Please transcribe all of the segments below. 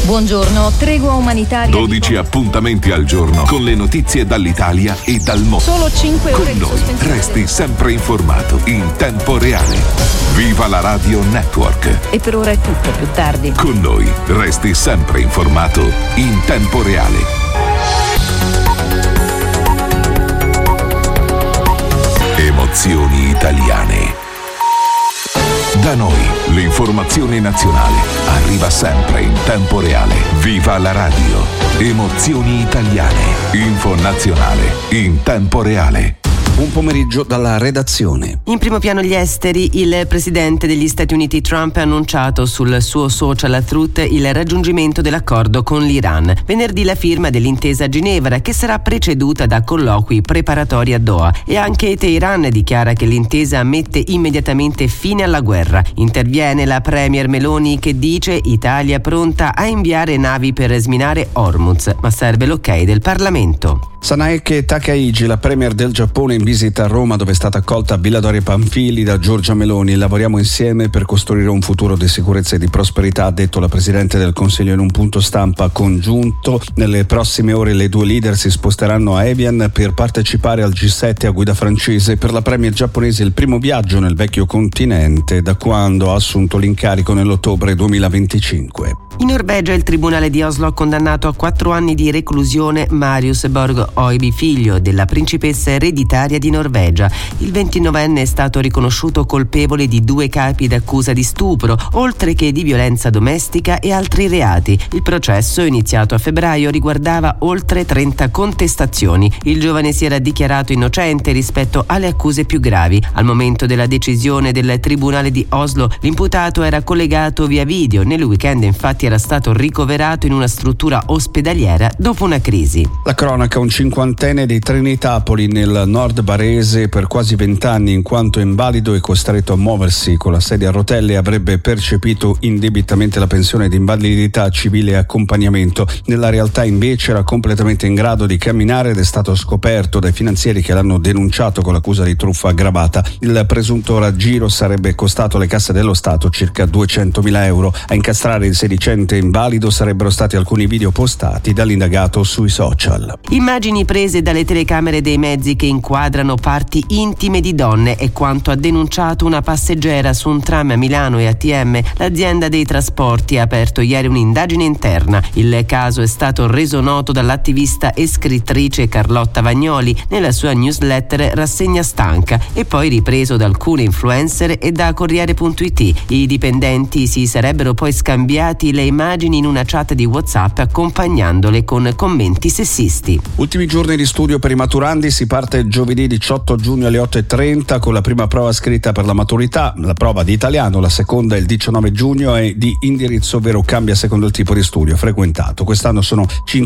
Buongiorno, tregua umanitaria. 12 appuntamenti al giorno con le notizie dall'Italia e dal mondo. Solo 5 ore con noi resti sempre informato in tempo reale. Viva la Radio Network. E per ora è tutto, più tardi. Con noi resti sempre informato in tempo reale. Emozioni italiane. Da noi l'informazione nazionale arriva sempre in tempo reale. Viva la radio. Emozioni italiane. Info nazionale in tempo reale. Un pomeriggio dalla redazione. In primo piano gli esteri, il presidente degli Stati Uniti Trump ha annunciato sul suo social Truth il raggiungimento dell'accordo con l'Iran. Venerdì la firma dell'intesa a Ginevra, che sarà preceduta da colloqui preparatori a Doha. E anche Teheran dichiara che l'intesa mette immediatamente fine alla guerra. Interviene la premier Meloni che dice Italia pronta a inviare navi per sminare Hormuz, ma serve l'ok del Parlamento. Sanae Takaichi, la premier del Giappone, in visita a Roma, dove è stata accolta a Villa Pamphili da Giorgia Meloni. Lavoriamo insieme per costruire un futuro di sicurezza e di prosperità, ha detto la Presidente del Consiglio in un punto stampa congiunto. Nelle prossime ore le due leader si sposteranno a Evian per partecipare al G7 a guida francese. Per la premier giapponese il primo viaggio nel vecchio continente da quando ha assunto l'incarico nell'ottobre 2025. In Norvegia il tribunale di Oslo ha condannato a 4 anni di reclusione Marius Borg Øyby, figlio della principessa ereditaria di Norvegia. Il 29enne è stato riconosciuto colpevole di 2 capi d'accusa di stupro, oltre che di violenza domestica e altri reati. Il processo, iniziato a febbraio, riguardava oltre 30 contestazioni. Il giovane si era dichiarato innocente rispetto alle accuse più gravi. Al momento della decisione del tribunale di Oslo, l'imputato era collegato via video. Nel weekend, infatti, era stato ricoverato in una struttura ospedaliera dopo una crisi. La cronaca: un cinquantenne di Trinitapoli nel nord barese per quasi 20 anni, in quanto invalido e costretto a muoversi con la sedia a rotelle, avrebbe percepito indebitamente la pensione di invalidità civile e accompagnamento. Nella realtà invece era completamente in grado di camminare ed è stato scoperto dai finanzieri che l'hanno denunciato con l'accusa di truffa aggravata. Il presunto raggiro sarebbe costato alle casse dello Stato circa 200.000 euro. A incastrare il sedicente invalido sarebbero stati alcuni video postati dall'indagato sui social. Immagini prese dalle telecamere dei mezzi che inquadrano parti intime di donne è quanto ha denunciato una passeggera su un tram a Milano e ATM. L'azienda dei trasporti ha aperto ieri un'indagine interna. Il caso è stato reso noto dall'attivista e scrittrice Carlotta Vagnoli nella sua newsletter Rassegna Stanca e poi ripreso da alcune influencer e da Corriere.it. I dipendenti si sarebbero poi scambiati le immagini in una chat di WhatsApp accompagnandole con commenti sessisti. Ultimi giorni di studio per i maturandi. Si parte giovedì 18 giugno alle 8:30 con la prima prova scritta per la maturità, la prova di italiano, la seconda il 19 giugno e di indirizzo, ovvero cambia secondo il tipo di studio frequentato. Quest'anno sono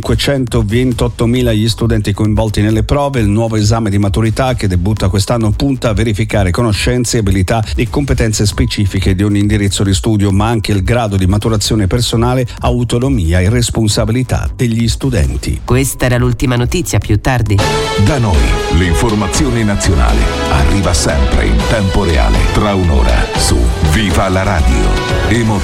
528.000 gli studenti coinvolti nelle prove. Il nuovo esame di maturità che debutta quest'anno punta a verificare conoscenze, abilità e competenze specifiche di ogni indirizzo di studio, ma anche il grado di maturazione personale, autonomia e responsabilità degli studenti. Questa era l'ultima notizia, più tardi. Da noi l'informazione nazionale arriva sempre in tempo reale, tra un'ora su Viva la Radio.